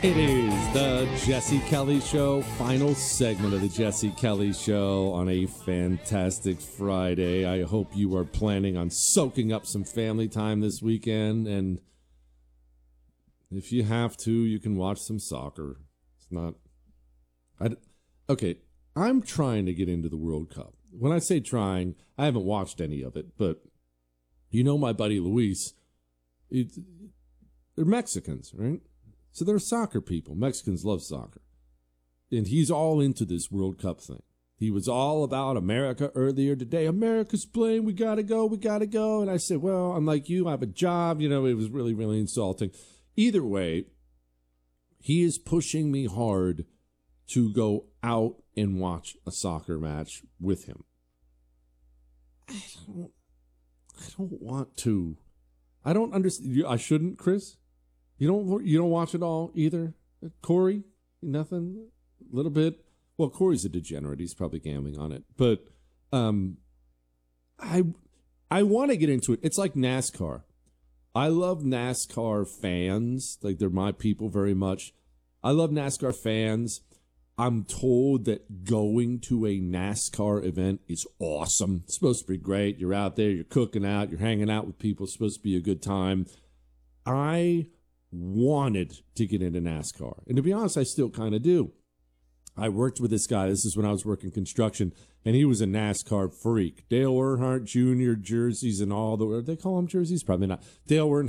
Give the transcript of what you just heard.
It is the Jesse Kelly Show, final segment of the Jesse Kelly Show on a fantastic Friday. I hope you are planning on soaking up some family time this weekend, and if you have to, you can watch some soccer. It's not... Okay, I'm trying to get into the World Cup. When I say trying, I haven't watched any of it, but you know my buddy Luis, they're Mexicans, right? So they're soccer people. Mexicans love soccer. And he's all into this World Cup thing. He was all about America earlier today. America's playing. We got to go. We got to go. And I said, well, I'm like you. I have a job. You know, it was really, really insulting. Either way, he is pushing me hard to go out and watch a soccer match with him. I don't want to. I don't understand. I shouldn't, Chris? You don't watch it all either? Corey? Nothing? A little bit? Well, Corey's a degenerate. He's probably gambling on it. But I want to get into it. It's like NASCAR. I love NASCAR fans. Like, they're my people very much. I love NASCAR fans. I'm told that going to a NASCAR event is awesome. It's supposed to be great. You're out there, you're cooking out, you're hanging out with people. It's supposed to be a good time. I wanted to get into NASCAR. And to be honest, I still kind of do. I worked with this guy. This is when I was working construction, and he was a NASCAR freak. Dale Earnhardt Jr. jerseys and all the... They call them jerseys? Probably not. Dale Earnhardt